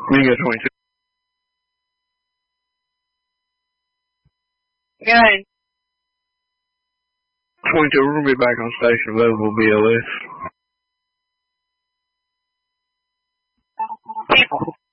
We got 22. Good. 22, we're going to be back on station available BLS. People.